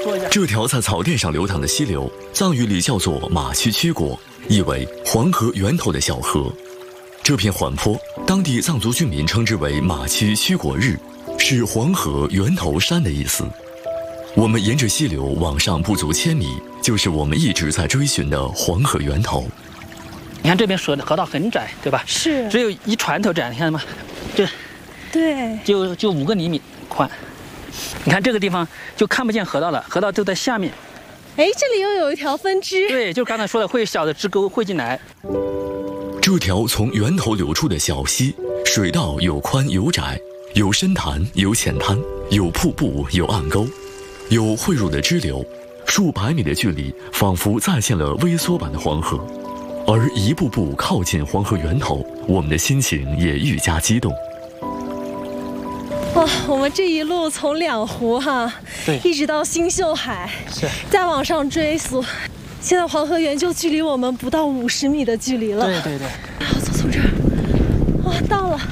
说一下。 这条在草甸上流淌的溪流，藏语里叫做马曲曲国，意为黄河源头的小河。这片缓坡，当地藏族居民称之为马曲曲国日，是黄河源头山的意思。我们沿着溪流往上不足1000米，就是我们一直在追寻的黄河源头。 你看这边河道很窄，对吧？ 是， 只有一船头窄，你看吗？ 对， 就5个厘米宽。你看这个地方就看不见河道了，河道就在下面。 哎，这里又有一条分支。 对，就刚才说的，会小的支沟汇进来。 这条从源头流出的小溪，水道有宽有窄，有深潭有浅滩，有瀑布有暗沟，有汇入的支流，数百米的距离，仿佛再现了微缩版的黄河。而一步步靠近黄河源头，我们的心情也愈加激动。 哇，我们这一路从两湖对， 一直到新秀海， 是， 再往上追溯，现在黄河源就距离我们不到50米的距离了。 对。 走从这儿，哇，到了。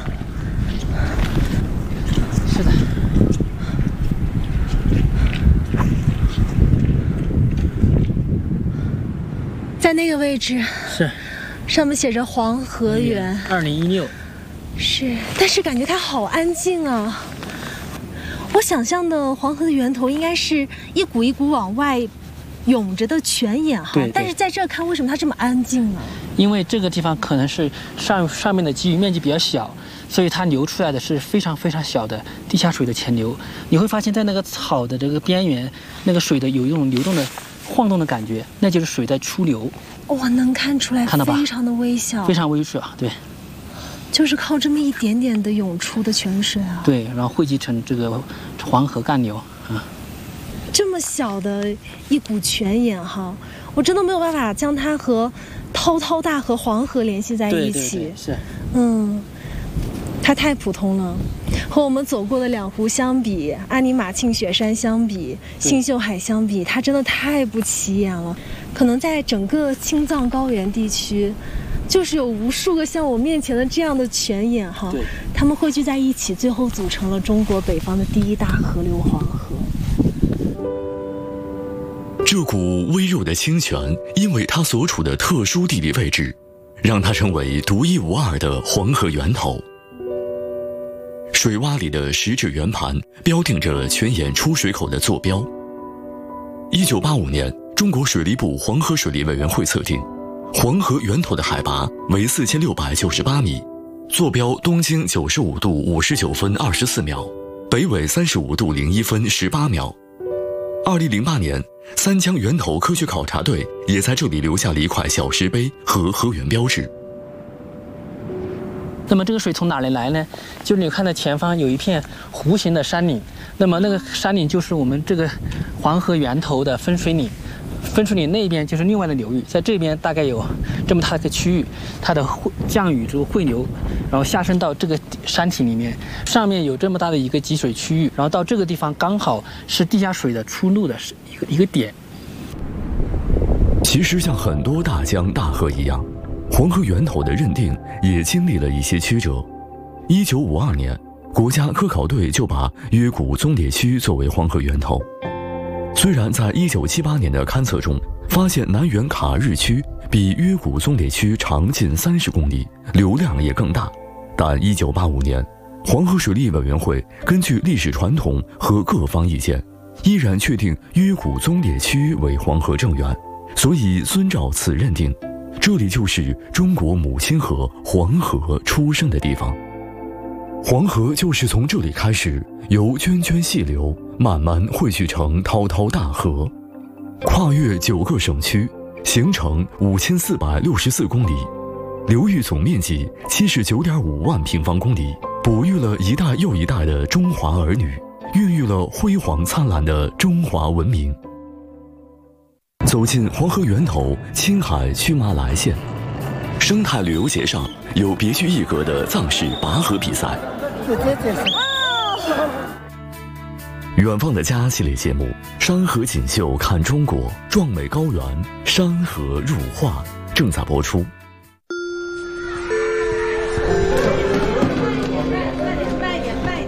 是的。 在那个位置是， 上面写着黄河源 2016。 是，但是感觉它好安静啊。我想象的黄河的源头应该是一股一股往外涌着的泉眼对， 但是在这儿看，为什么它这么安静呢？ 因为这个地方可能是上面的基域面积比较小，所以它流出来的是非常非常小的地下水的潜流。你会发现在那个草的这个边缘，那个水的有一种流动的晃动的感觉，那就是水在出流。 哇，能看出来， 看到吧？ 非常的微小， 非常微小，对。 就是靠这么一点点的涌出的泉水啊。 对，然后汇集成这个黄河干流啊。 这么小的一股泉眼我真的没有办法将它和滔滔大河黄河联系在一起。 对，是。 它太普通了，和我们走过的两湖相比，阿尼玛庆雪山相比，新秀海相比，它真的太不起眼了。可能在整个青藏高原地区，就是有无数个像我面前的这样的泉眼对， 它们汇聚在一起，最后组成了中国北方的第一大河流黄河。 这股微弱的清泉，因为它所处的特殊地理位置，让它成为独一无二的黄河源头。水洼里的石质圆盘标定着泉眼出水口的坐标。1985年，中国水利部黄河水利委员会测定，黄河源头的海拔为4698米，坐标东经95度59分24秒，北纬35度01分18秒。2008年，三江源头科学考察队也在这里留下了一块小石碑和河源标志。 那么这个水从哪里来呢？就是你看到前方有一片弧形的山岭，那么那个山岭就是我们这个黄河源头的分水岭。分水岭那边就是另外的流域，在这边大概有这么大的一个区域，它的降雨之后汇流，然后下渗到这个山体里面，上面有这么大的一个集水区域，然后到这个地方刚好是地下水的出路的一个点。 其实像很多大江大河一样，黄河源头的认定也经历了一些曲折。1952年，国家科考队就把约古宗烈区作为黄河源头。虽然在1978年的勘测中发现南源卡日区比约古宗烈区长近30公里，流量也更大，但1985年，黄河水利委员会根据历史传统和各方意见，依然确定约古宗烈区为黄河正源，所以遵照此认定，这里就是中国母亲河黄河出生的地方。黄河就是从这里开始，由涓涓细流慢慢汇聚成滔滔大河，跨越9个省区，形成5464公里，流域总面积79.5万平方公里，哺育了一代又一代的中华儿女，孕育了辉煌灿烂的中华文明。走进黄河源头青海曲马来县，生态旅游节上有别具一格的藏式拔河比赛。远方的家系列节目《山河锦绣看中国》，壮美高原，山河入画正在播出。